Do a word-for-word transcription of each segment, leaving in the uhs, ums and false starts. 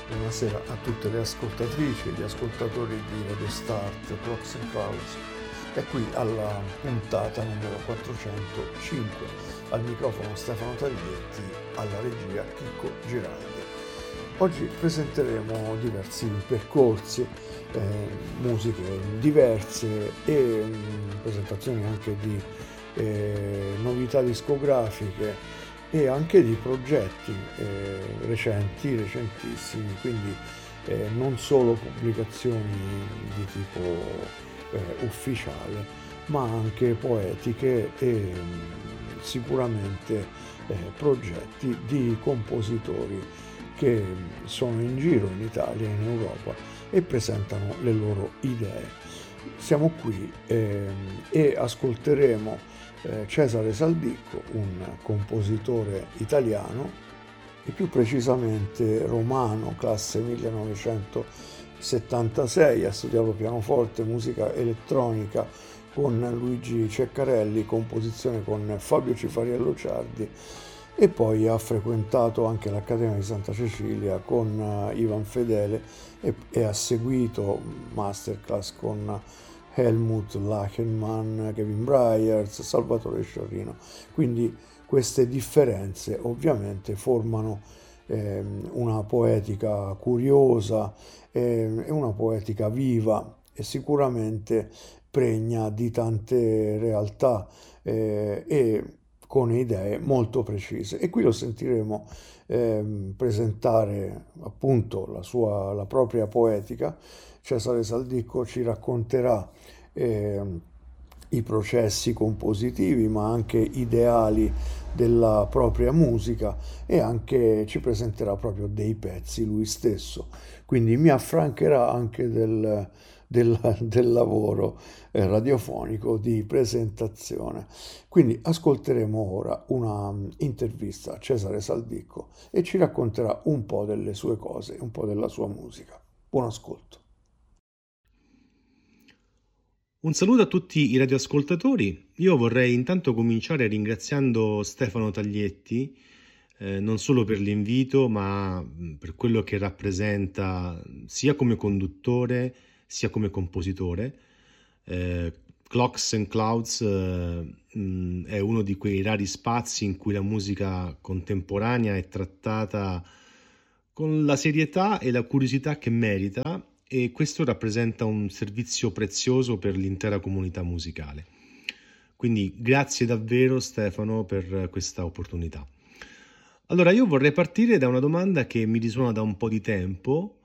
Buonasera a tutte le ascoltatrici e gli ascoltatori di Radio Start, Clocks and Clouds, e qui alla puntata numero quattrocentocinque. Al microfono Stefano Taglietti, alla regia Chicco Giraldi. Oggi presenteremo diversi percorsi, eh, musiche diverse e mh, presentazioni anche di eh, novità discografiche e anche di progetti eh, recenti, recentissimi, quindi eh, non solo pubblicazioni di tipo eh, ufficiale, ma anche poetiche e mh, sicuramente eh, progetti di compositori che sono in giro in Italia e in Europa e presentano le loro idee. Siamo qui eh, e ascolteremo Cesare Saldicco, un compositore italiano e più precisamente romano, classe millenovecentosettantasei, ha studiato pianoforte, musica elettronica con Luigi Ceccarelli, composizione con Fabio Cifariello Ciardi, e poi ha frequentato anche l'Accademia di Santa Cecilia con Ivan Fedele e, e ha seguito masterclass con Helmut Lachenmann, Kevin Bryars, Salvatore Sciorrino. Quindi queste differenze ovviamente formano eh, una poetica curiosa eh, e una poetica viva e sicuramente pregna di tante realtà eh, e con idee molto precise. E qui lo sentiremo eh, presentare appunto la sua, la propria poetica. Cesare Saldicco ci racconterà eh, i processi compositivi, ma anche ideali della propria musica, e anche ci presenterà proprio dei pezzi lui stesso. Quindi mi affrancherà anche del, del, del lavoro eh, radiofonico di presentazione. Quindi ascolteremo ora una intervista a Cesare Saldicco e ci racconterà un po' delle sue cose, un po' della sua musica. Buon ascolto. Un saluto a tutti i radioascoltatori. Io vorrei intanto cominciare ringraziando Stefano Taglietti, eh, non solo per l'invito, ma per quello che rappresenta sia come conduttore sia come compositore. Eh, Clocks and Clouds eh, mh, è uno di quei rari spazi in cui la musica contemporanea è trattata con la serietà e la curiosità che merita, e questo rappresenta un servizio prezioso per l'intera comunità musicale. Quindi grazie davvero Stefano per questa opportunità. Allora io vorrei partire da una domanda che mi risuona da un po' di tempo,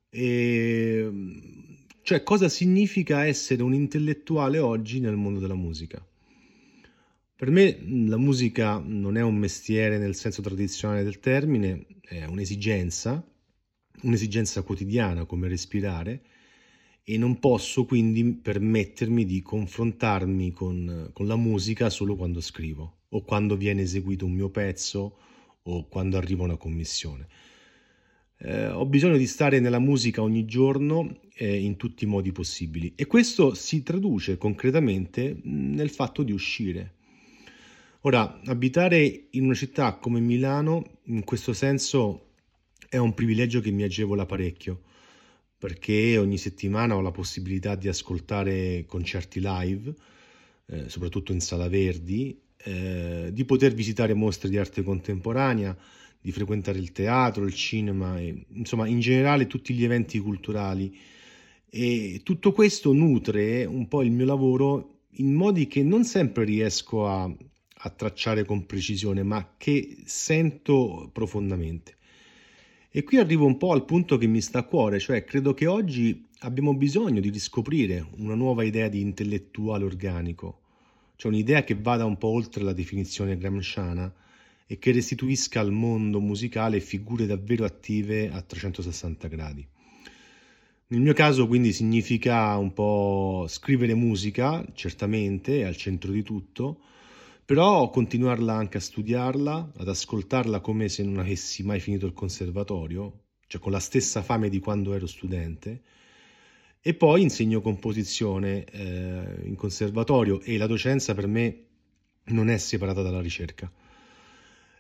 e cioè cosa significa essere un intellettuale oggi nel mondo della musica? Per me la musica non è un mestiere nel senso tradizionale del termine, è un'esigenza, un'esigenza quotidiana come respirare, e non posso quindi permettermi di confrontarmi con, con la musica solo quando scrivo o quando viene eseguito un mio pezzo o quando arriva una commissione. Eh, ho bisogno di stare nella musica ogni giorno eh, in tutti i modi possibili, e questo si traduce concretamente nel fatto di uscire. Ora, abitare in una città come Milano in questo senso è un privilegio che mi agevola parecchio, perché ogni settimana ho la possibilità di ascoltare concerti live, eh, soprattutto in Sala Verdi, eh, di poter visitare mostre di arte contemporanea, di frequentare il teatro, il cinema, e, insomma in generale tutti gli eventi culturali. E tutto questo nutre un po' il mio lavoro in modi che non sempre riesco a, a tracciare con precisione, ma che sento profondamente. E qui arrivo un po' al punto che mi sta a cuore, cioè credo che oggi abbiamo bisogno di riscoprire una nuova idea di intellettuale organico, cioè un'idea che vada un po' oltre la definizione gramsciana e che restituisca al mondo musicale figure davvero attive a trecentosessanta gradi. Nel mio caso quindi significa un po' scrivere musica, certamente, è al centro di tutto, però continuarla anche a studiarla, ad ascoltarla come se non avessi mai finito il conservatorio, cioè con la stessa fame di quando ero studente. E poi insegno composizione eh, in conservatorio, e la docenza per me non è separata dalla ricerca.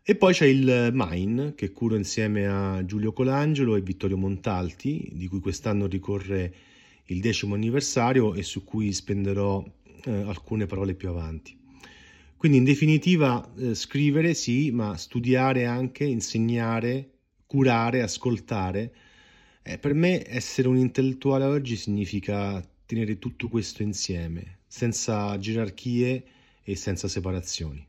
E poi c'è il Mine, che curo insieme a Giulio Colangelo e Vittorio Montalti, di cui quest'anno ricorre il decimo anniversario e su cui spenderò eh, alcune parole più avanti. Quindi in definitiva eh, scrivere sì, ma studiare anche, insegnare, curare, ascoltare. Eh, per me essere un intellettuale oggi significa tenere tutto questo insieme, senza gerarchie e senza separazioni.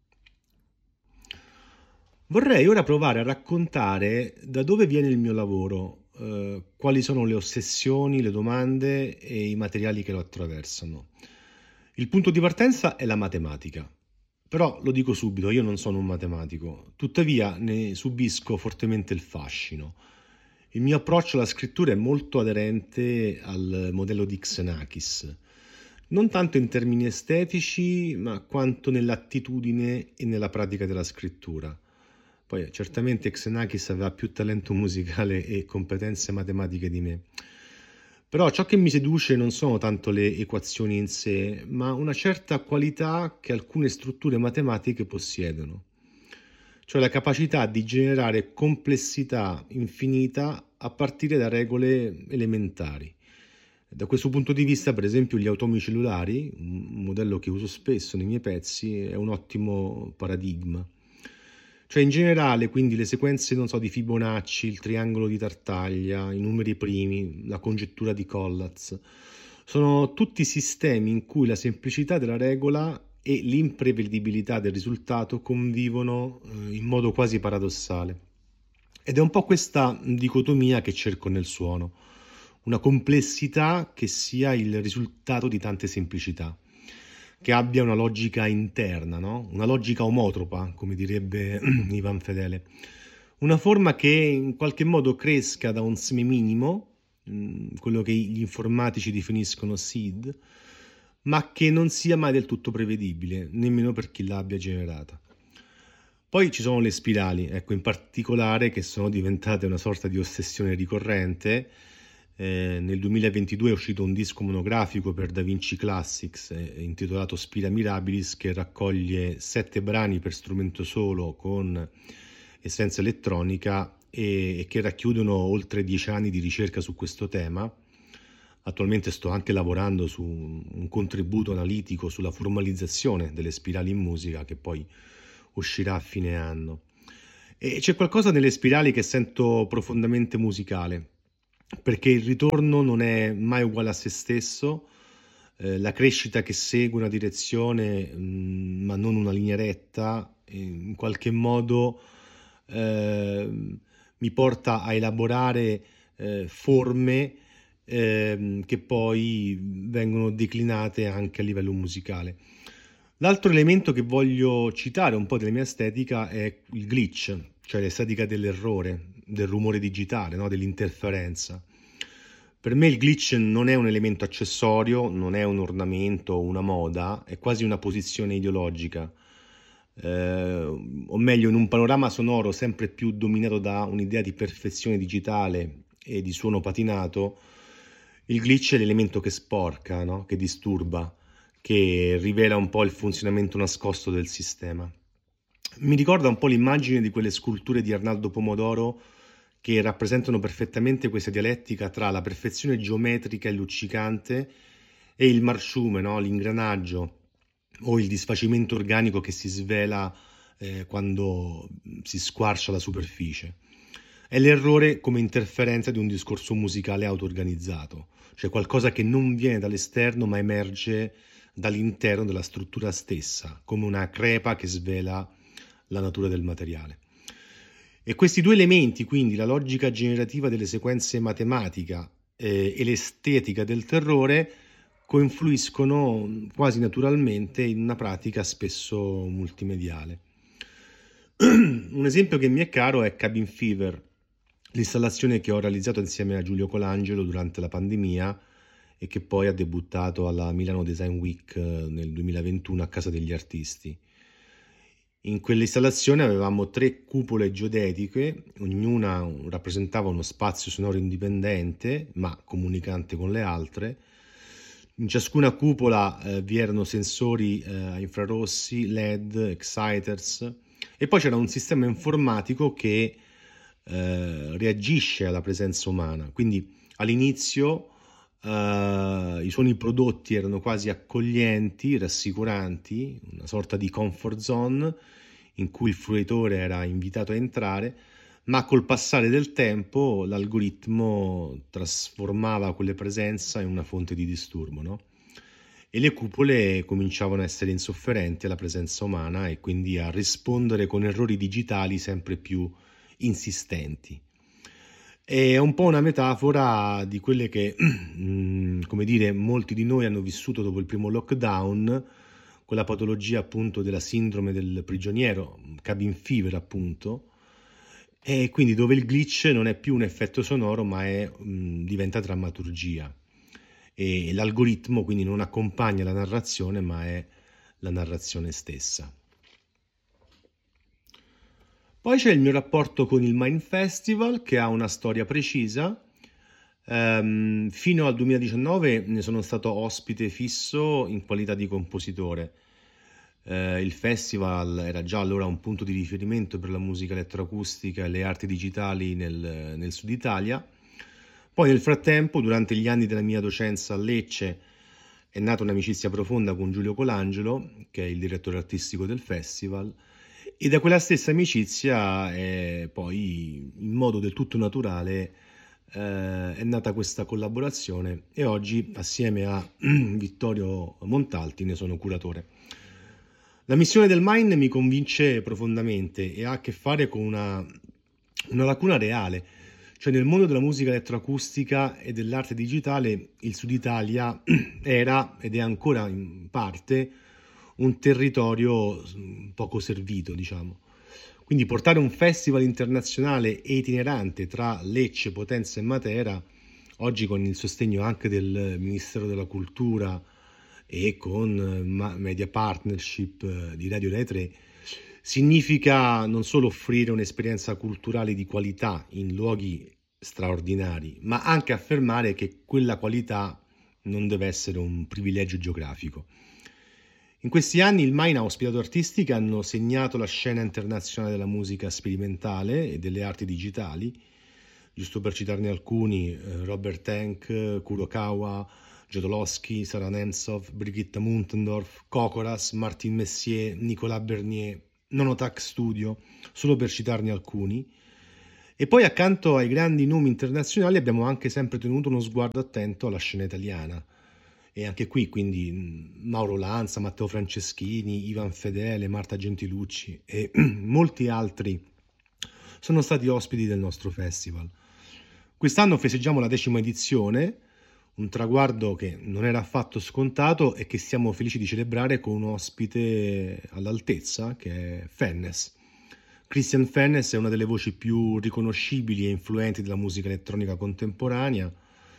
Vorrei ora provare a raccontare da dove viene il mio lavoro, eh, quali sono le ossessioni, le domande e i materiali che lo attraversano. Il punto di partenza è la matematica, però lo dico subito, io non sono un matematico, tuttavia ne subisco fortemente il fascino. Il mio approccio alla scrittura è molto aderente al modello di Xenakis, non tanto in termini estetici, ma quanto nell'attitudine e nella pratica della scrittura. Poi certamente Xenakis aveva più talento musicale e competenze matematiche di me. Però ciò che mi seduce non sono tanto le equazioni in sé, ma una certa qualità che alcune strutture matematiche possiedono, cioè la capacità di generare complessità infinita a partire da regole elementari. Da questo punto di vista, per esempio, gli automi cellulari, un modello che uso spesso nei miei pezzi, è un ottimo paradigma. Cioè in generale, quindi le sequenze, non so, di Fibonacci, il triangolo di Tartaglia, i numeri primi, la congettura di Collatz, sono tutti sistemi in cui la semplicità della regola e l'imprevedibilità del risultato convivono eh, in modo quasi paradossale. Ed è un po' questa dicotomia che cerco nel suono, una complessità che sia il risultato di tante semplicità, che abbia una logica interna, no? Una logica omotropa, come direbbe Ivan Fedele. Una forma che in qualche modo cresca da un seme minimo, quello che gli informatici definiscono seed, ma che non sia mai del tutto prevedibile, nemmeno per chi l'abbia generata. Poi ci sono le spirali, ecco, in particolare, che sono diventate una sorta di ossessione ricorrente. Eh, nel duemilaventidue è uscito un disco monografico per Da Vinci Classics eh, intitolato Spira Mirabilis, che raccoglie sette brani per strumento solo con e senza elettronica e, e che racchiudono oltre dieci anni di ricerca su questo tema. Attualmente sto anche lavorando su un contributo analitico sulla formalizzazione delle spirali in musica, che poi uscirà a fine anno. E c'è qualcosa nelle spirali che sento profondamente musicale, perché il ritorno non è mai uguale a se stesso, eh, la crescita che segue una direzione mh, ma non una linea retta, in qualche modo eh, mi porta a elaborare eh, forme eh, che poi vengono declinate anche a livello musicale. L'altro elemento che voglio citare un po' della mia estetica è il glitch, cioè l'estetica dell'errore, del rumore digitale, no? Dell'interferenza. Per me il glitch non è un elemento accessorio, non è un ornamento o una moda, è quasi una posizione ideologica. Eh, o meglio, in un panorama sonoro sempre più dominato da un'idea di perfezione digitale e di suono patinato, il glitch è l'elemento che sporca, no? Che disturba, che rivela un po' il funzionamento nascosto del sistema. Mi ricorda un po' l'immagine di quelle sculture di Arnaldo Pomodoro che rappresentano perfettamente questa dialettica tra la perfezione geometrica e luccicante e il marciume, no? L'ingranaggio o il disfacimento organico che si svela eh, quando si squarcia la superficie. È l'errore come interferenza di un discorso musicale auto-organizzato, cioè qualcosa che non viene dall'esterno ma emerge dall'interno della struttura stessa, come una crepa che svela la natura del materiale. E questi due elementi, quindi la logica generativa delle sequenze matematica eh, e l'estetica del terrore, coinfluiscono quasi naturalmente in una pratica spesso multimediale. Un esempio che mi è caro è Cabin Fever, l'installazione che ho realizzato insieme a Giulio Colangelo durante la pandemia e che poi ha debuttato alla Milano Design Week nel duemilaventuno a Casa degli Artisti. In quell'installazione avevamo tre cupole geodetiche, ognuna rappresentava uno spazio sonoro indipendente ma comunicante con le altre. In ciascuna cupola eh, vi erano sensori eh, infrarossi, L E D, exciters E poi c'era un sistema informatico che eh, reagisce alla presenza umana, quindi all'inizio eh, i suoni prodotti erano quasi accoglienti, rassicuranti, una sorta di comfort zone in cui il fruitore era invitato a entrare, ma col passare del tempo l'algoritmo trasformava quelle presenze in una fonte di disturbo, no? E le cupole cominciavano a essere insofferenti alla presenza umana e quindi a rispondere con errori digitali sempre più insistenti. È un po' una metafora di quelle che, come dire, molti di noi hanno vissuto dopo il primo lockdown, quella patologia appunto della sindrome del prigioniero, cabin fever appunto, e quindi dove il glitch non è più un effetto sonoro ma è, mh, diventa drammaturgia e l'algoritmo quindi non accompagna la narrazione ma è la narrazione stessa. Poi c'è il mio rapporto con il Mind Festival che ha una storia precisa. Um, fino al duemiladiciannove ne sono stato ospite fisso in qualità di compositore. Uh, il festival era già allora un punto di riferimento per la musica elettroacustica e le arti digitali nel, nel sud Italia. Poi nel frattempo, durante gli anni della mia docenza a Lecce, è nata un'amicizia profonda con Giulio Colangelo, che è il direttore artistico del festival, e da quella stessa amicizia è poi, in modo del tutto naturale, eh, è nata questa collaborazione e oggi, assieme a Vittorio Montalti, ne sono curatore. La missione del Mind mi convince profondamente e ha a che fare con una, una lacuna reale. Cioè nel mondo della musica elettroacustica e dell'arte digitale il Sud Italia era ed è ancora in parte un territorio poco servito, diciamo. Quindi portare un festival internazionale e itinerante tra Lecce, Potenza e Matera, oggi con il sostegno anche del Ministero della Cultura e con Media Partnership di Radio Rai tre, significa non solo offrire un'esperienza culturale di qualità in luoghi straordinari, ma anche affermare che quella qualità non deve essere un privilegio geografico. In questi anni il Mind ha ospitato artisti che hanno segnato la scena internazionale della musica sperimentale e delle arti digitali, giusto per citarne alcuni: Robert Enck, Kurokawa, Jodorowsky, Sara Nemtsov, Brigitte Muntendorf, Kokoras, Martin Messier, Nicolas Bernier, Nonotac Studio, solo per citarne alcuni. E poi accanto ai grandi nomi internazionali abbiamo anche sempre tenuto uno sguardo attento alla scena italiana. E anche qui quindi Mauro Lanza, Matteo Franceschini, Ivan Fedele, Marta Gentilucci e molti altri sono stati ospiti del nostro festival. Quest'anno festeggiamo la decima edizione, un traguardo che non era affatto scontato e che siamo felici di celebrare con un ospite all'altezza che è Fennes. Christian Fennes è una delle voci più riconoscibili e influenti della musica elettronica contemporanea.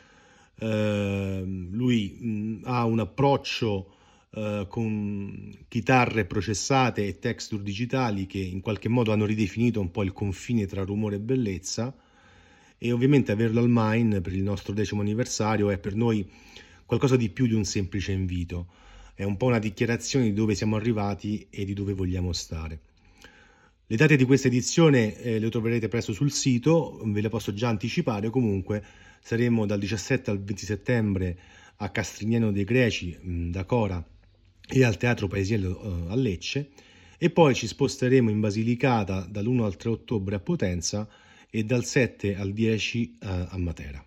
Uh, lui mh, ha un approccio uh, con chitarre processate e texture digitali che in qualche modo hanno ridefinito un po' il confine tra rumore e bellezza, e ovviamente averlo al Mind per il nostro decimo anniversario è per noi qualcosa di più di un semplice invito, è un po' una dichiarazione di dove siamo arrivati e di dove vogliamo stare. Le date di questa edizione eh, le troverete presto sul sito, ve le posso già anticipare. Comunque saremo dal diciassette al venti settembre a Castrignano dei Greci, mh, da Cora, e al Teatro Paesiello uh, a Lecce, e poi ci sposteremo in Basilicata dall'primo al tre ottobre a Potenza e dal sette al dieci uh, a Matera.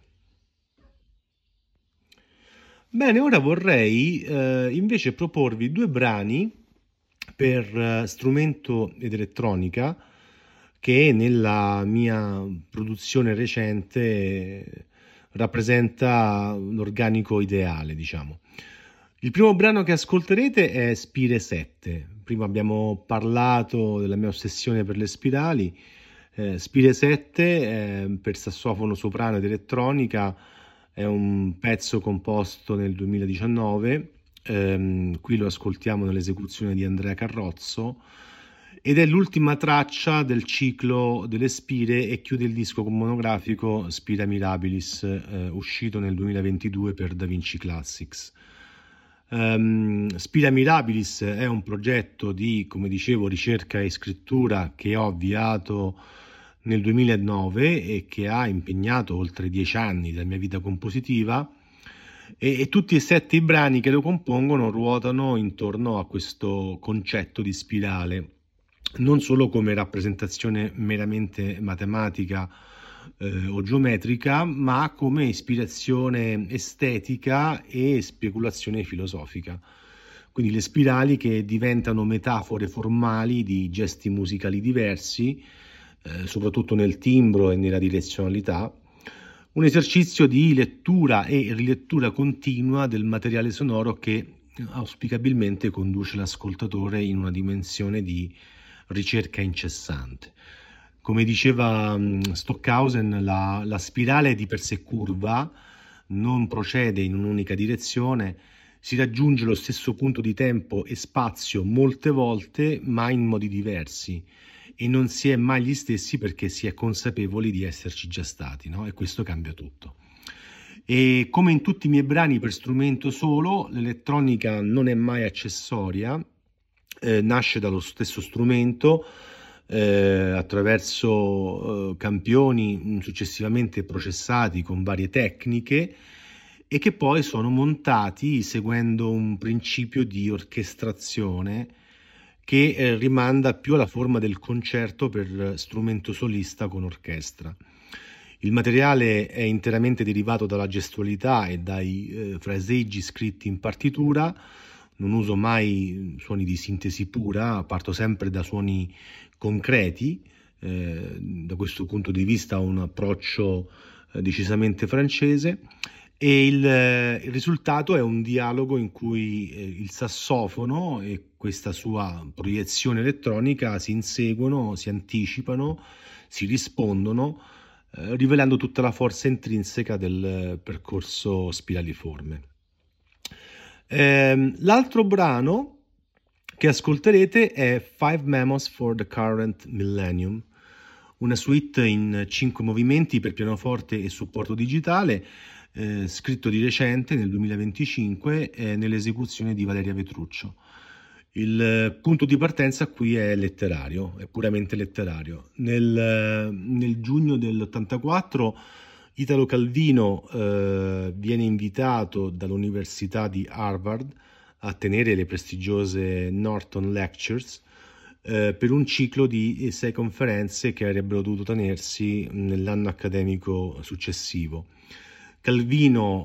Bene, ora vorrei uh, invece proporvi due brani per uh, strumento ed elettronica che nella mia produzione recente rappresenta l'organico ideale, diciamo. Il primo brano che ascolterete è Spire sette. Prima abbiamo parlato della mia ossessione per le spirali. eh, Spire sette eh, per sassofono, soprano ed elettronica è un pezzo composto nel duemiladiciannove. Um, qui lo ascoltiamo nell'esecuzione di Andrea Carrozzo ed è l'ultima traccia del ciclo delle Spire e chiude il disco con monografico Spira Mirabilis, eh, uscito nel duemilaventidue per Da Vinci Classics. Um, Spira Mirabilis è un progetto di, come dicevo, ricerca e scrittura che ho avviato nel duemilanove e che ha impegnato oltre dieci anni della mia vita compositiva, e, e tutti e sette i brani che lo compongono ruotano intorno a questo concetto di spirale, non solo come rappresentazione meramente matematica eh, o geometrica, ma come ispirazione estetica e speculazione filosofica. Quindi le spirali che diventano metafore formali di gesti musicali diversi, eh, soprattutto nel timbro e nella direzionalità, un esercizio di lettura e rilettura continua del materiale sonoro che auspicabilmente conduce l'ascoltatore in una dimensione di ricerca incessante. Come diceva Stockhausen, la, la spirale è di per sé curva, non procede in un'unica direzione, si raggiunge lo stesso punto di tempo e spazio molte volte, ma in modi diversi, e non si è mai gli stessi perché si è consapevoli di esserci già stati, no? E questo cambia tutto. E come in tutti i miei brani per strumento solo, l'elettronica non è mai accessoria, eh, nasce dallo stesso strumento, eh, attraverso eh, campioni successivamente processati con varie tecniche e che poi sono montati seguendo un principio di orchestrazione che eh, rimanda più alla forma del concerto per strumento solista con orchestra. Il materiale è interamente derivato dalla gestualità e dai eh, fraseggi scritti in partitura. Non uso mai suoni di sintesi pura, parto sempre da suoni concreti. Eh, da questo punto di vista ho un approccio eh, decisamente francese, e il, eh, il risultato è un dialogo in cui eh, il sassofono e questa sua proiezione elettronica si inseguono, si anticipano, si rispondono, eh, rivelando tutta la forza intrinseca del percorso spiraliforme. Eh, l'altro brano che ascolterete è Five Memos for the Current Millennium, una suite in cinque movimenti per pianoforte e supporto digitale, eh, scritto di recente nel duemilaventicinque eh, nell'esecuzione di Valeria Petruccio. Il eh, punto di partenza qui è letterario, è puramente letterario. Nel, nel giugno dell'ottantaquattro Italo Calvino eh, viene invitato dall'Università di Harvard a tenere le prestigiose Norton Lectures eh, per un ciclo di sei conferenze che avrebbero dovuto tenersi nell'anno accademico successivo. Calvino